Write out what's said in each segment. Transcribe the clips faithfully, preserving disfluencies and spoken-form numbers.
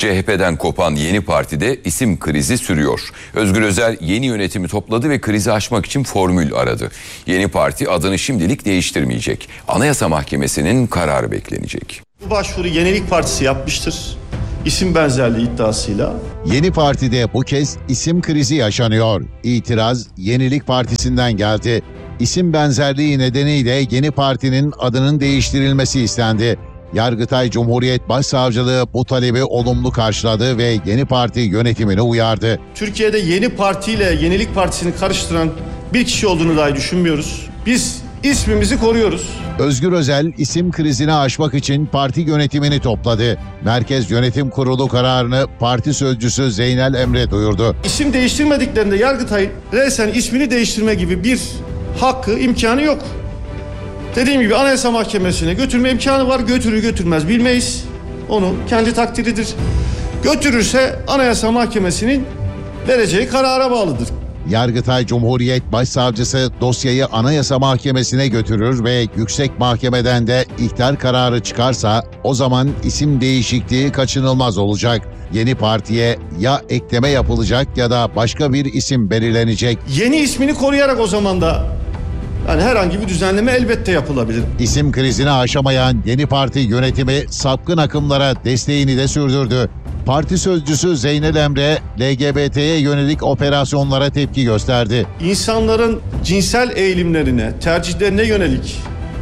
C H P'den kopan yeni partide isim krizi sürüyor. Özgür Özel yeni yönetimi topladı ve krizi aşmak için formül aradı. Yeni parti adını şimdilik değiştirmeyecek. Anayasa Mahkemesi'nin kararı beklenecek. Bu başvuru Yenilik Partisi yapmıştır. İsim benzerliği iddiasıyla. Yeni partide bu kez isim krizi yaşanıyor. İtiraz Yenilik Partisi'nden geldi. İsim benzerliği nedeniyle yeni partinin adının değiştirilmesi istendi. Yargıtay Cumhuriyet Başsavcılığı bu talebi olumlu karşıladı ve yeni parti yönetimini uyardı. Türkiye'de Yeni Parti ile Yenilik Partisi'ni karıştıran bir kişi olduğunu dahi düşünmüyoruz. Biz ismimizi koruyoruz. Özgür Özel isim krizini aşmak için parti yönetimini topladı. Merkez Yönetim Kurulu kararını parti sözcüsü Zeynel Emre duyurdu. İsim değiştirmediklerinde Yargıtay'ın resen ismini değiştirme gibi bir hakkı, imkanı yok. Dediğim gibi Anayasa Mahkemesi'ne götürme imkanı var. Götürür götürmez bilmeyiz. Onu kendi takdiridir. Götürürse Anayasa Mahkemesi'nin vereceği karara bağlıdır. Yargıtay Cumhuriyet Başsavcısı dosyayı Anayasa Mahkemesi'ne götürür ve Yüksek Mahkemeden de ihtar kararı çıkarsa o zaman isim değişikliği kaçınılmaz olacak. Yeni partiye ya ekleme yapılacak ya da başka bir isim belirlenecek. Yeni ismini koruyarak o zaman da yani herhangi bir düzenleme elbette yapılabilir. İsim krizini aşamayan yeni parti yönetimi sapkın akımlara desteğini de sürdürdü. Parti sözcüsü Zeynel Emre, L G B T'ye yönelik operasyonlara tepki gösterdi. İnsanların cinsel eğilimlerine, tercihlerine yönelik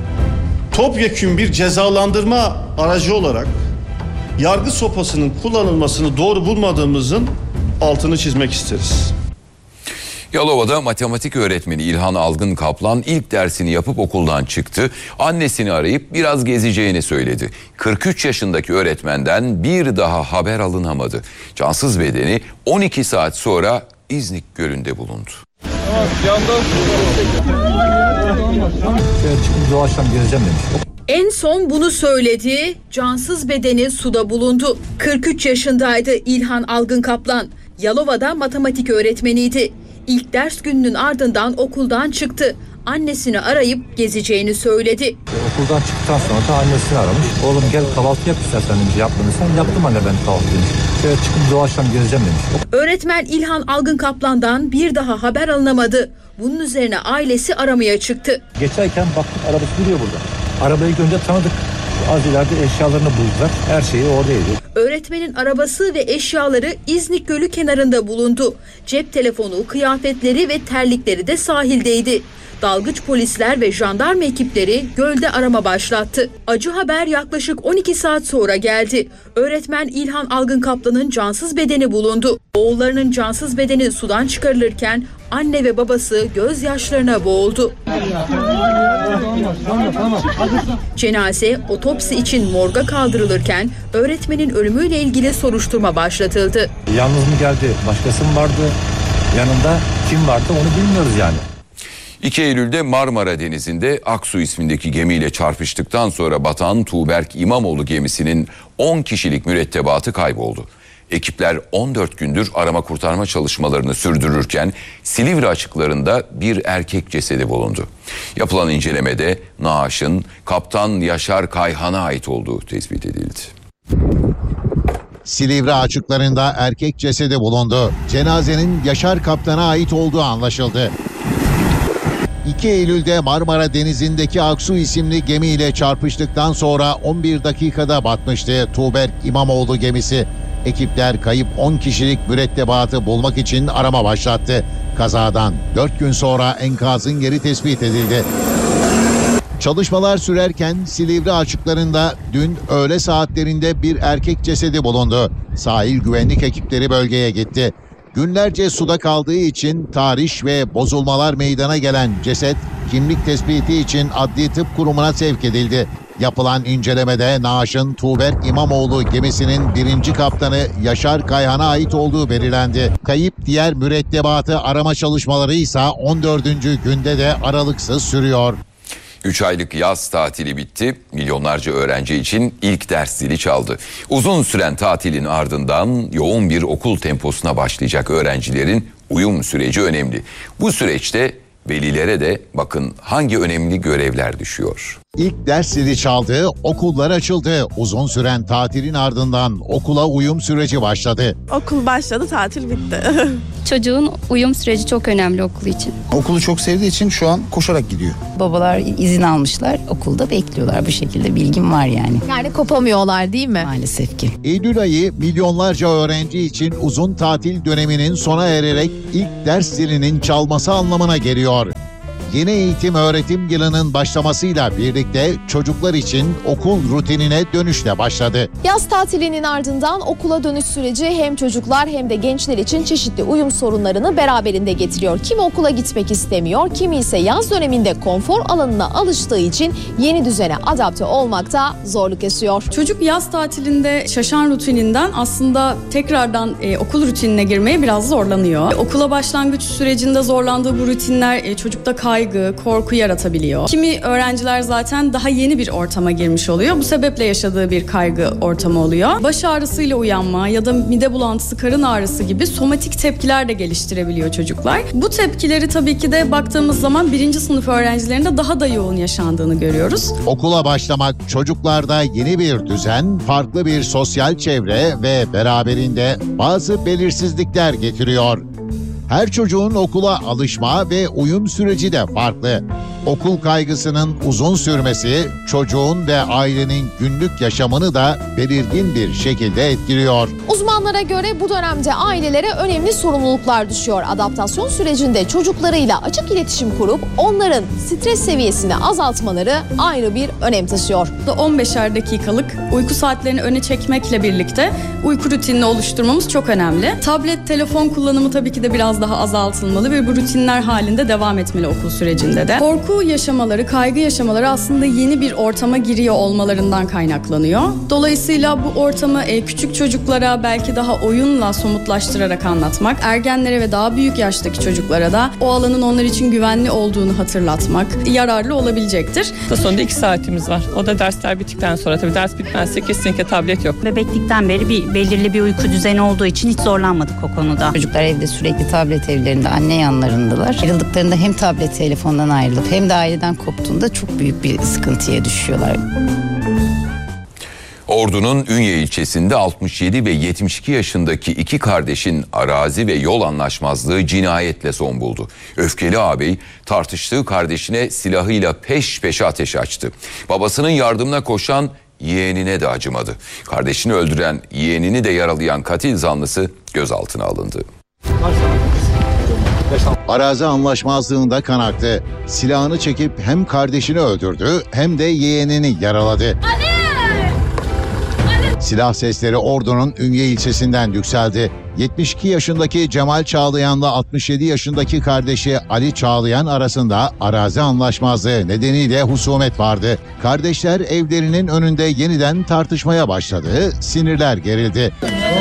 topyekün bir cezalandırma aracı olarak yargı sopasının kullanılmasını doğru bulmadığımızın altını çizmek isteriz. Yalova'da matematik öğretmeni İlhan Algın Kaplan ilk dersini yapıp okuldan çıktı. Annesini arayıp biraz gezeceğini söyledi. kırk üç yaşındaki öğretmenden bir daha haber alınamadı. Cansız bedeni on iki saat sonra İznik Gölü'nde bulundu. En son bunu söyledi, cansız bedeni suda bulundu. kırk üç yaşındaydı İlhan Algın Kaplan. Yalova'da matematik öğretmeniydi. İlk ders gününün ardından okuldan çıktı. Annesini arayıp gezeceğini söyledi. Okuldan çıktıktan sonra da annesini aramış. Oğlum gel kahvaltı yap istersen demiş. Yapmadıysan yaptım anne ben kahvaltı demiş. Şöyle çıkıp bu akşam gezeceğim demiş. Öğretmen İlhan Algın Kaplan'dan bir daha haber alınamadı. Bunun üzerine ailesi aramaya çıktı. Geçerken baktık arabası duruyor burada. Arabayı görünce tanıdık. Az ileride eşyalarını buldular. Her şeyi oradaydı. Öğretmenin arabası ve eşyaları İznik Gölü kenarında bulundu. Cep telefonu, kıyafetleri ve terlikleri de sahildeydi. Dalgıç polisler ve jandarma ekipleri gölde arama başlattı. Acı haber yaklaşık on iki saat sonra geldi. Öğretmen İlhan Algın Kaplan'ın cansız bedeni bulundu. Oğullarının cansız bedeni sudan çıkarılırken anne ve babası gözyaşlarına boğuldu. Cenaze otopsi için morga kaldırılırken öğretmenin ölümüyle ilgili soruşturma başlatıldı. Yalnız mı geldi, başkası mı vardı, yanında kim vardı onu bilmiyoruz yani. iki Eylül'de Marmara Denizi'nde Aksu ismindeki gemiyle çarpıştıktan sonra batan Tuğberk İmamoğlu gemisinin on kişilik mürettebatı kayboldu. Ekipler on dört gündür arama kurtarma çalışmalarını sürdürürken Silivri açıklarında bir erkek cesedi bulundu. Yapılan incelemede naaşın Kaptan Yaşar Kayhan'a ait olduğu tespit edildi. Silivri açıklarında erkek cesedi bulundu. Cenazenin Yaşar Kaptan'a ait olduğu anlaşıldı. iki Eylül'de Marmara Denizi'ndeki Aksu isimli gemiyle çarpıştıktan sonra on bir dakikada batmıştı Tuğberk İmamoğlu gemisi. Ekipler kayıp on kişilik mürettebatı bulmak için arama başlattı. Kazadan dört gün sonra enkazın yeri tespit edildi. Çalışmalar sürerken Silivri açıklarında dün öğle saatlerinde bir erkek cesedi bulundu. Sahil güvenlik ekipleri bölgeye gitti. Günlerce suda kaldığı için tahriş ve bozulmalar meydana gelen ceset kimlik tespiti için Adli Tıp Kurumu'na sevk edildi. Yapılan incelemede naaşın Tuğberk İmamoğlu gemisinin birinci kaptanı Yaşar Kayhan'a ait olduğu belirlendi. Kayıp diğer mürettebatı arama çalışmaları ise on dördüncü günde de aralıksız sürüyor. üç aylık yaz tatili bitti. Milyonlarca öğrenci için ilk ders zili çaldı. Uzun süren tatilin ardından yoğun bir okul temposuna başlayacak öğrencilerin uyum süreci önemli. Bu süreçte velilere de bakın hangi önemli görevler düşüyor. İlk ders zili çaldı, okullar açıldı. Uzun süren tatilin ardından okula uyum süreci başladı. Okul başladı, tatil bitti. Çocuğun uyum süreci çok önemli okul için. Okulu çok sevdiği için şu an koşarak gidiyor. Babalar izin almışlar, okulda bekliyorlar. Bu şekilde bilgim var yani. Yani kopamıyorlar değil mi? Maalesef ki. Eylül ayı milyonlarca öğrenci için uzun tatil döneminin sona ererek ilk ders zilinin çalması anlamına geliyor. Yeni eğitim öğretim yılının başlamasıyla birlikte çocuklar için okul rutinine dönüşle başladı. Yaz tatilinin ardından okula dönüş süreci hem çocuklar hem de gençler için çeşitli uyum sorunlarını beraberinde getiriyor. Kimi okula gitmek istemiyor, kimi ise yaz döneminde konfor alanına alıştığı için yeni düzene adapte olmakta zorluk yaşıyor. Çocuk yaz tatilinde şaşan rutininden aslında tekrardan e, okul rutinine girmeye biraz zorlanıyor. E, okula başlangıç sürecinde zorlandığı bu rutinler e, çocukta kaygı, korku yaratabiliyor. Kimi öğrenciler zaten daha yeni bir ortama girmiş oluyor. Bu sebeple yaşadığı bir kaygı ortamı oluyor. Baş ağrısıyla uyanma ya da mide bulantısı, karın ağrısı gibi somatik tepkiler de geliştirebiliyor çocuklar. Bu tepkileri tabii ki de baktığımız zaman birinci sınıf öğrencilerinde daha da yoğun yaşandığını görüyoruz. Okula başlamak çocuklarda yeni bir düzen, farklı bir sosyal çevre ve beraberinde bazı belirsizlikler getiriyor. Her çocuğun okula alışma ve uyum süreci de farklı. Okul kaygısının uzun sürmesi çocuğun ve ailenin günlük yaşamını da belirgin bir şekilde etkiliyor. Uzmanlara göre bu dönemde ailelere önemli sorumluluklar düşüyor. Adaptasyon sürecinde çocuklarıyla açık iletişim kurup onların stres seviyesini azaltmaları ayrı bir önem taşıyor. on beşer dakikalık uyku saatlerini öne çekmekle birlikte uyku rutinini oluşturmamız çok önemli. Tablet, telefon kullanımı tabii ki de biraz daha azaltılmalı ve bu rutinler halinde devam etmeli okul sürecinde de. Korku yaşamaları, kaygı yaşamaları aslında yeni bir ortama giriyor olmalarından kaynaklanıyor. Dolayısıyla bu ortamı e, küçük çocuklara belki daha oyunla somutlaştırarak anlatmak, ergenlere ve daha büyük yaştaki çocuklara da o alanın onlar için güvenli olduğunu hatırlatmak yararlı olabilecektir. Sonunda iki saatimiz var. O da dersler bittikten sonra, tabii ders bitmezse kesinlikle tablet yok. Bebeklikten beri bir belirli bir uyku düzeni olduğu için hiç zorlanmadık o konuda. Çocuklar evde sürekli tablet evlerinde, anne yanlarındalar. Ayrıldıklarında hem tablet telefondan ayrılıp hem de aileden koptuğunda çok büyük bir sıkıntıya düşüyorlar. Ordu'nun Ünye ilçesinde altmış yedi ve yetmiş iki yaşındaki iki kardeşin arazi ve yol anlaşmazlığı cinayetle son buldu. Öfkeli ağabey tartıştığı kardeşine silahıyla peş peşe ateş açtı. Babasının yardımına koşan yeğenine de acımadı. Kardeşini öldüren, yeğenini de yaralayan katil zanlısı gözaltına alındı. Arazi anlaşmazlığında kan aktı. Silahını çekip hem kardeşini öldürdü hem de yeğenini yaraladı. Silah sesleri Ordu'nun Ünye ilçesinden yükseldi. yetmiş iki yaşındaki Cemal Çağlayan'la altmış yedi yaşındaki kardeşi Ali Çağlayan arasında arazi anlaşmazlığı nedeniyle husumet vardı. Kardeşler evlerinin önünde yeniden tartışmaya başladı. Sinirler gerildi.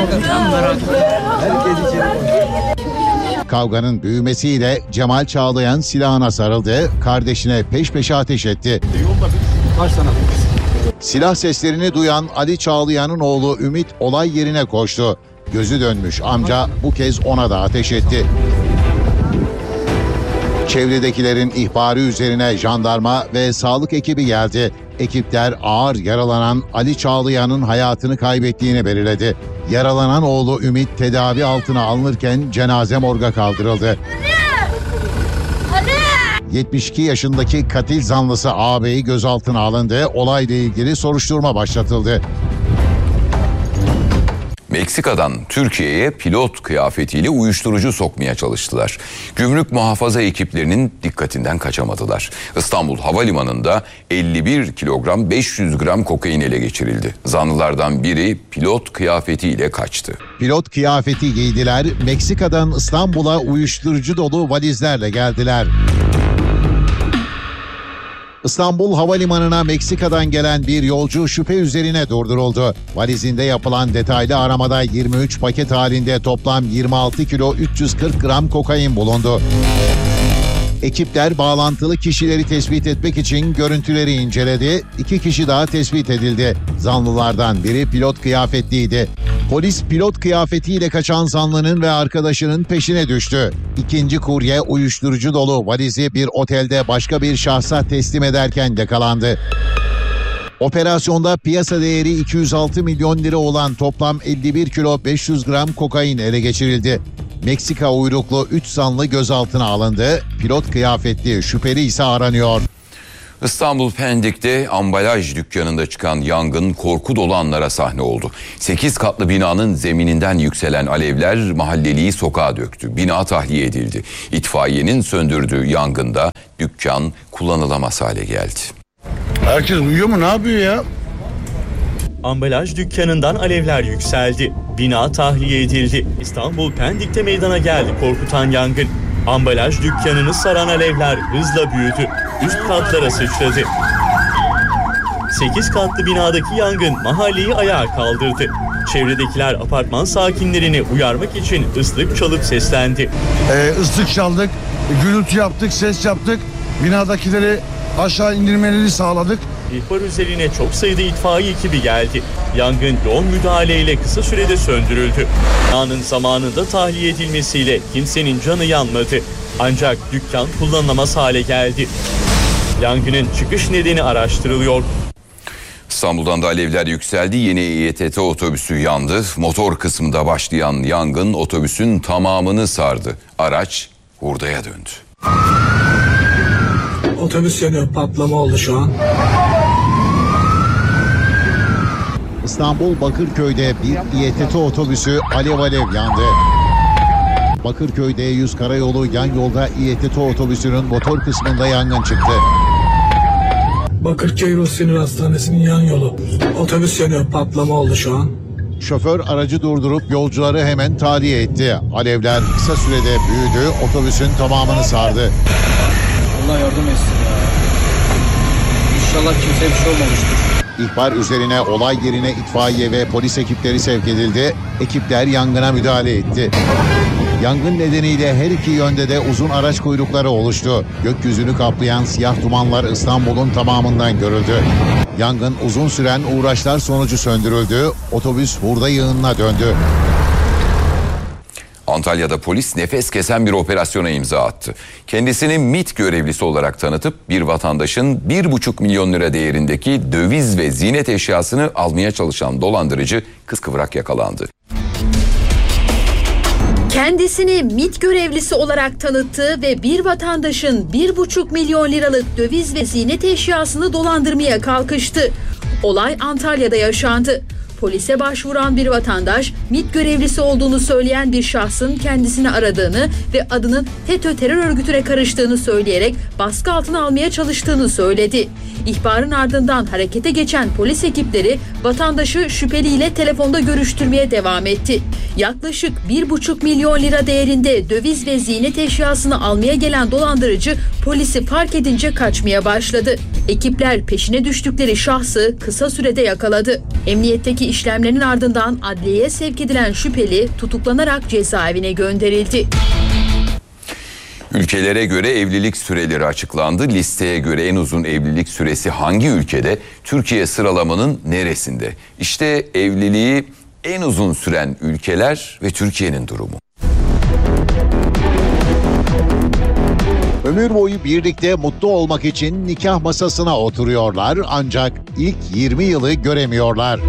Kavganın büyümesiyle Cemal Çağlayan silahına sarıldı, kardeşine peş peşe ateş etti. Silah seslerini duyan Ali Çağlayan'ın oğlu Ümit olay yerine koştu. Gözü dönmüş amca bu kez ona da ateş etti. Çevredekilerin ihbarı üzerine jandarma ve sağlık ekibi geldi. Ekipler ağır yaralanan Ali Çağlayan'ın hayatını kaybettiğini belirledi. Yaralanan oğlu Ümit tedavi altına alınırken cenaze morga kaldırıldı. yetmiş iki yaşındaki katil zanlısı ağabeyi gözaltına alındı. Olayla ilgili soruşturma başlatıldı. Meksika'dan Türkiye'ye pilot kıyafetiyle uyuşturucu sokmaya çalıştılar. Gümrük muhafaza ekiplerinin dikkatinden kaçamadılar. İstanbul Havalimanı'nda elli bir kilogram beş yüz gram kokain ele geçirildi. Zanlılardan biri pilot kıyafetiyle kaçtı. Pilot kıyafeti giydiler, Meksika'dan İstanbul'a uyuşturucu dolu valizlerle geldiler. İstanbul Havalimanı'na Meksika'dan gelen bir yolcu şüphe üzerine durduruldu. Valizinde yapılan detaylı aramada yirmi üç paket halinde toplam yirmi altı kilo üç yüz kırk gram kokain bulundu. Ekipler bağlantılı kişileri tespit etmek için görüntüleri inceledi. İki kişi daha tespit edildi. Zanlılardan biri pilot kıyafetliydi. Polis pilot kıyafetiyle kaçan zanlının ve arkadaşının peşine düştü. İkinci kurye uyuşturucu dolu valizi bir otelde başka bir şahsa teslim ederken yakalandı. Operasyonda piyasa değeri iki yüz altı milyon lira olan toplam elli bir kilo beş yüz gram kokain ele geçirildi. Meksika uyruklu üç zanlı gözaltına alındı. Pilot kıyafetli şüpheli ise aranıyor. İstanbul Pendik'te ambalaj dükkanında çıkan yangın korku dolu anlara sahne oldu. sekiz katlı binanın zemininden yükselen alevler mahalleliyi sokağa döktü. Bina tahliye edildi. İtfaiyenin söndürdüğü yangında dükkan kullanılamaz hale geldi. Herkes uyuyor mu? Ne yapıyor ya? Ambalaj dükkanından alevler yükseldi. Bina tahliye edildi. İstanbul Pendik'te meydana geldi korkutan yangın. Ambalaj dükkanını saran alevler hızla büyüdü. Üst katlara sıçradı. sekiz katlı binadaki yangın mahalleyi ayağa kaldırdı. Çevredekiler apartman sakinlerini uyarmak için ıslık çalıp seslendi. Ee, ıslık çaldık, gürültü yaptık, ses yaptık. Binadakileri aşağı indirmelerini sağladık. İhbar üzerine çok sayıda itfaiye ekibi geldi. Yangın yoğun müdahaleyle kısa sürede söndürüldü. Binanın zamanında tahliye edilmesiyle kimsenin canı yanmadı. Ancak dükkan kullanılamaz hale geldi. Yangının çıkış nedeni araştırılıyor. İstanbul'dan da alevler yükseldi. Yeni İ T T otobüsü yandı. Motor kısmında başlayan yangın otobüsün tamamını sardı. Araç hurdaya döndü. Otobüs yanıyor, patlama oldu şu an. İstanbul Bakırköy'de bir İ T T otobüsü alev alev yandı. Bakırköy D yüz karayolu yan yolda İ T T otobüsünün motor kısmında yangın çıktı. Bakırköy Ruh Sinir Hastanesi'nin yan yolu. Otobüs yanıyor, patlama oldu şu an. Şoför aracı durdurup yolcuları hemen tahliye etti. Alevler kısa sürede büyüdü, otobüsün tamamını sardı. Allah yardım etsin ya. İnşallah kimseye bir şey olmamıştır. İhbar üzerine olay yerine itfaiye ve polis ekipleri sevk edildi. Ekipler yangına müdahale etti. Yangın nedeniyle her iki yönde de uzun araç kuyrukları oluştu. Gökyüzünü kaplayan siyah dumanlar İstanbul'un tamamından görüldü. Yangın uzun süren uğraşlar sonucu söndürüldü. Otobüs hurda yığınına döndü. Antalya'da polis nefes kesen bir operasyona imza attı. Kendisini MİT görevlisi olarak tanıtıp bir vatandaşın bir buçuk milyon lira değerindeki döviz ve ziynet eşyasını almaya çalışan dolandırıcı kıskıvrak yakalandı. Kendisini MİT görevlisi olarak tanıttığı ve bir vatandaşın bir buçuk milyon liralık döviz ve ziynet eşyasını dolandırmaya kalkıştı. Olay Antalya'da yaşandı. Polise başvuran bir vatandaş, MİT görevlisi olduğunu söyleyen bir şahsın kendisini aradığını ve adının FETÖ terör örgütüne karıştığını söyleyerek baskı altına almaya çalıştığını söyledi. İhbarın ardından harekete geçen polis ekipleri vatandaşı şüpheliyle telefonda görüştürmeye devam etti. Yaklaşık bir buçuk milyon lira değerinde döviz ve ziynet eşyasını almaya gelen dolandırıcı polisi fark edince kaçmaya başladı. Ekipler peşine düştükleri şahsı kısa sürede yakaladı. Emniyetteki işlemlerin ardından adliyeye sevk edilen şüpheli tutuklanarak cezaevine gönderildi. Ülkelere göre evlilik süreleri açıklandı. Listeye göre en uzun evlilik süresi hangi ülkede? Türkiye sıralamanın neresinde? İşte evliliği en uzun süren ülkeler ve Türkiye'nin durumu. Ömür boyu birlikte mutlu olmak için nikah masasına oturuyorlar ancak ilk yirmi yılı göremiyorlar.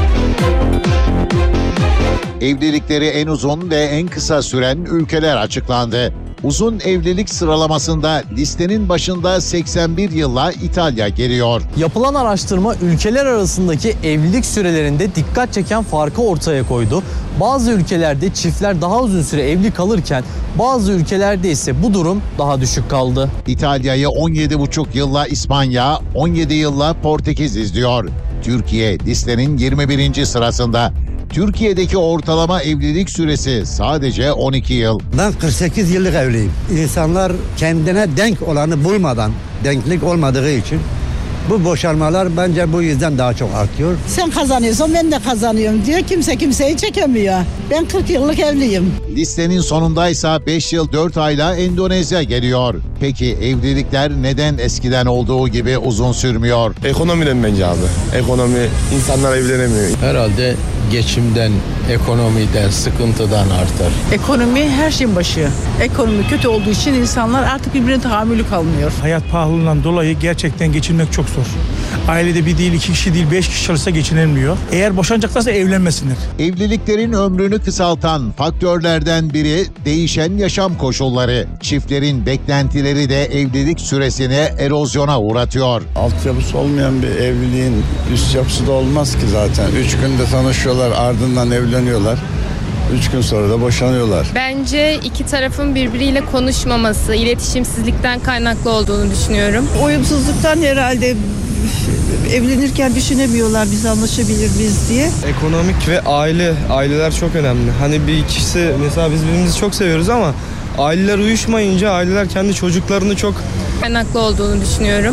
Evlilikleri en uzun ve en kısa süren ülkeler açıklandı. Uzun evlilik sıralamasında listenin başında seksen bir yılla İtalya geliyor. Yapılan araştırma ülkeler arasındaki evlilik sürelerinde dikkat çeken farkı ortaya koydu. Bazı ülkelerde çiftler daha uzun süre evli kalırken bazı ülkelerde ise bu durum daha düşük kaldı. İtalya'yı on yedi buçuk yılla İspanya, on yedi yılla Portekiz izliyor. Türkiye listenin yirmi birinci sırasında. Türkiye'deki ortalama evlilik süresi sadece on iki yıl. Ben kırk sekiz yıllık evliyim. İnsanlar kendine denk olanı bulmadan, denklik olmadığı için bu boşanmalar bence bu yüzden daha çok artıyor. Sen kazanıyorsun, ben de kazanıyorum diyor. Kimse kimseyi çekemiyor. Ben kırk yıllık evliyim. Listenin sonundaysa beş yıl dört ayla Endonezya geliyor. Peki evlilikler neden eskiden olduğu gibi uzun sürmüyor? Ekonomiden bence abi. Ekonomi, insanlar evlenemiyor. Herhalde geçimden, ekonomiden, sıkıntıdan artar. Ekonomi her şeyin başı. Ekonomi kötü olduğu için insanlar artık birbirine tahammülü kalmıyor. Hayat pahalılığından dolayı gerçekten geçinmek çok zor. Ailede bir değil, iki kişi değil, beş kişi çalışsa geçinilmiyor. Eğer boşanacaklarsa evlenmesinler. Evliliklerin ömrünü kısaltan faktörlerden biri değişen yaşam koşulları. Çiftlerin beklentileri de evlilik süresini erozyona uğratıyor. Altyapısı olmayan bir evliliğin üst yapısı da olmaz ki zaten. Üç günde tanışıyorlar, ardından evleniyorlar. Üç gün sonra da boşanıyorlar. Bence iki tarafın birbiriyle konuşmaması, iletişimsizlikten kaynaklı olduğunu düşünüyorum. Uyumsuzluktan herhalde evlenirken düşünemiyorlar biz anlaşabilir miyiz diye. Ekonomik ve aile, aileler çok önemli. Hani bir ikisi mesela biz birbirimizi çok seviyoruz ama aileler uyuşmayınca aileler kendi çocuklarını çok kaynaklı olduğunu düşünüyorum.